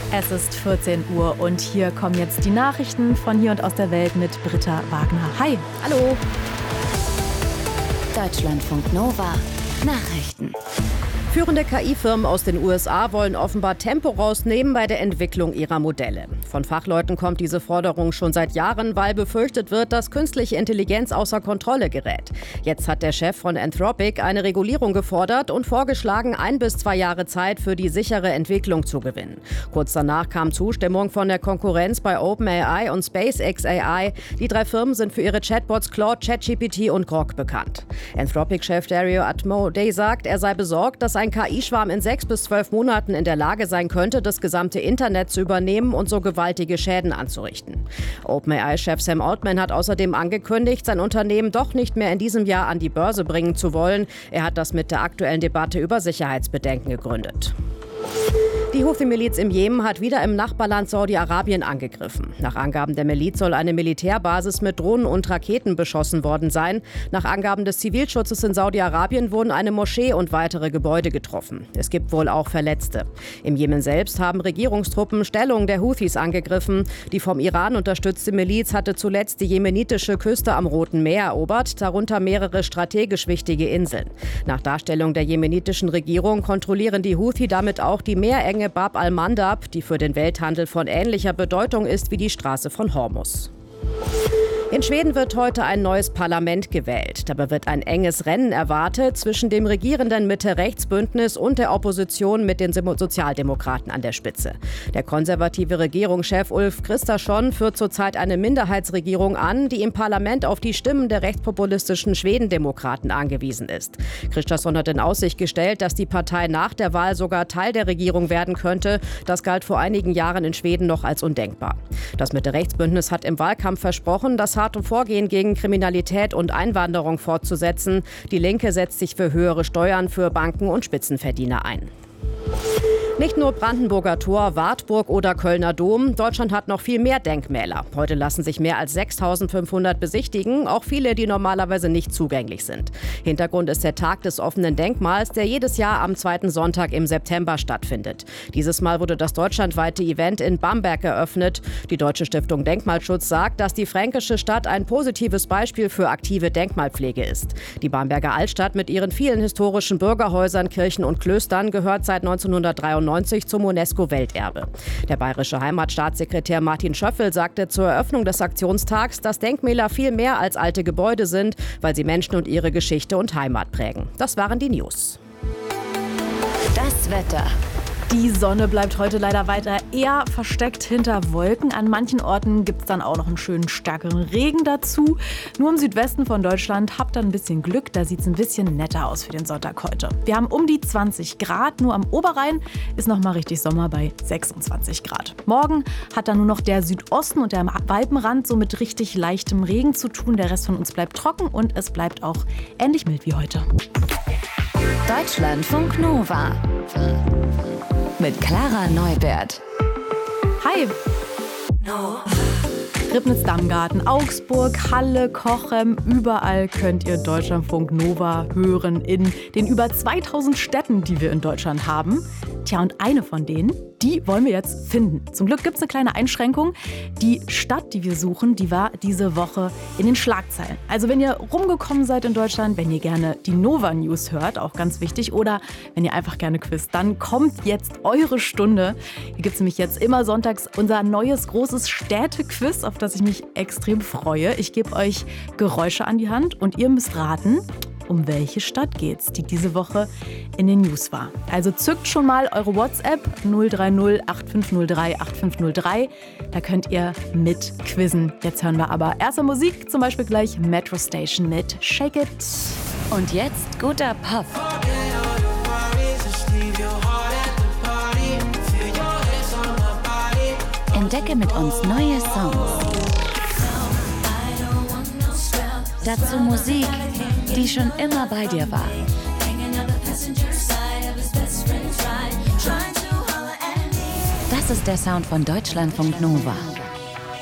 Es ist 14 Uhr und hier kommen jetzt die Nachrichten von hier und aus der Welt mit Britta Wagner. Hi, hallo. Deutschlandfunk Nova. Nachrichten. Führende KI-Firmen aus den USA wollen offenbar Tempo rausnehmen bei der Entwicklung ihrer Modelle. Von Fachleuten kommt diese Forderung schon seit Jahren, weil befürchtet wird, dass künstliche Intelligenz außer Kontrolle gerät. Jetzt hat der Chef von Anthropic eine Regulierung gefordert und vorgeschlagen, 1 bis 2 Jahre Zeit für die sichere Entwicklung zu gewinnen. Kurz danach kam Zustimmung von der Konkurrenz bei OpenAI und SpaceX AI. Die 3 Firmen sind für ihre Chatbots Claude, ChatGPT und Grok bekannt. Anthropic-Chef Dario Amodei sagt, er sei besorgt, dass ein KI-Schwarm in 6 bis 12 Monaten in der Lage sein könnte, das gesamte Internet zu übernehmen und so gewaltige Schäden anzurichten. OpenAI-Chef Sam Altman hat außerdem angekündigt, sein Unternehmen doch nicht mehr in diesem Jahr an die Börse bringen zu wollen. Er hat das mit der aktuellen Debatte über Sicherheitsbedenken gegründet. Die Houthi-Miliz im Jemen hat wieder im Nachbarland Saudi-Arabien angegriffen. Nach Angaben der Miliz soll eine Militärbasis mit Drohnen und Raketen beschossen worden sein. Nach Angaben des Zivilschutzes in Saudi-Arabien wurden eine Moschee und weitere Gebäude getroffen. Es gibt wohl auch Verletzte. Im Jemen selbst haben Regierungstruppen Stellungen der Houthis angegriffen. Die vom Iran unterstützte Miliz hatte zuletzt die jemenitische Küste am Roten Meer erobert, darunter mehrere strategisch wichtige Inseln. Nach Darstellung der jemenitischen Regierung kontrollieren die Houthi damit auch die Meerenge Bab al-Mandab, die für den Welthandel von ähnlicher Bedeutung ist wie die Straße von Hormuz. In Schweden wird heute ein neues Parlament gewählt. Dabei wird ein enges Rennen erwartet zwischen dem regierenden Mitte-Rechts-Bündnis und der Opposition mit den Sozialdemokraten an der Spitze. Der konservative Regierungschef Ulf Kristersson führt zurzeit eine Minderheitsregierung an, die im Parlament auf die Stimmen der rechtspopulistischen Schwedendemokraten angewiesen ist. Kristersson hat in Aussicht gestellt, dass die Partei nach der Wahl sogar Teil der Regierung werden könnte. Das galt vor einigen Jahren in Schweden noch als undenkbar. Das Mitte-Rechts-Bündnis hat im Wahlkampf versprochen, das harte Vorgehen gegen Kriminalität und Einwanderung fortzusetzen. Die Linke setzt sich für höhere Steuern für Banken und Spitzenverdiener ein. Nicht nur Brandenburger Tor, Wartburg oder Kölner Dom. Deutschland hat noch viel mehr Denkmäler. Heute lassen sich mehr als 6.500 besichtigen, auch viele, die normalerweise nicht zugänglich sind. Hintergrund ist der Tag des offenen Denkmals, der jedes Jahr am 2. Sonntag im September stattfindet. Dieses Mal wurde das deutschlandweite Event in Bamberg eröffnet. Die Deutsche Stiftung Denkmalschutz sagt, dass die fränkische Stadt ein positives Beispiel für aktive Denkmalpflege ist. Die Bamberger Altstadt mit ihren vielen historischen Bürgerhäusern, Kirchen und Klöstern gehört seit 1993 zum UNESCO-Welterbe. Der bayerische Heimatstaatssekretär Martin Schöffel sagte zur Eröffnung des Aktionstags, dass Denkmäler viel mehr als alte Gebäude sind, weil sie Menschen und ihre Geschichte und Heimat prägen. Das waren die News. Das Wetter. Die Sonne bleibt heute leider weiter eher versteckt hinter Wolken. An manchen Orten gibt es dann auch noch einen schönen stärkeren Regen dazu. Nur im Südwesten von Deutschland habt ihr ein bisschen Glück, da sieht es ein bisschen netter aus für den Sonntag heute. Wir haben um die 20 Grad, nur am Oberrhein ist noch mal richtig Sommer bei 26 Grad. Morgen hat dann nur noch der Südosten und der Alpenrand so mit richtig leichtem Regen zu tun. Der Rest von uns bleibt trocken und es bleibt auch ähnlich mild wie heute. Deutschlandfunk Nova. Mit Clara Neubert. Hi! Ribnitz-Damgarten, Augsburg, Halle, Cochem, überall könnt ihr Deutschlandfunk Nova hören in den über 2000 Städten, die wir in Deutschland haben. Tja, und eine von denen, die wollen wir jetzt finden. Zum Glück gibt es eine kleine Einschränkung. Die Stadt, die wir suchen, die war diese Woche in den Schlagzeilen. Also wenn ihr rumgekommen seid in Deutschland, wenn ihr gerne die Nova News hört, auch ganz wichtig, oder wenn ihr einfach gerne quizt, dann kommt jetzt eure Stunde. Hier gibt es nämlich jetzt immer sonntags unser neues großes Städtequiz, auf das ich mich extrem freue. Ich gebe euch Geräusche an die Hand und ihr müsst raten, um welche Stadt geht's, die diese Woche in den News war. Also zückt schon mal eure WhatsApp 030 8503 8503. Da könnt ihr mit quizzen. Jetzt hören wir aber erstmal Musik, zum Beispiel gleich Metro Station mit Shake It. Und jetzt guter Pop. Entdecke mit uns neue Songs. Dazu Musik, die schon immer bei dir war. Das ist der Sound von Deutschlandfunk Nova.